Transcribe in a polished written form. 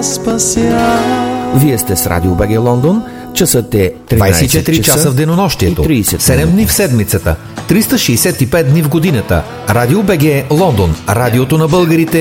Вие сте с Радио БГ Лондон. Часът е 24 часа в денонощието, 7 дни в седмицата, 365 дни в годината. Радио БГ Лондон, радиото на българите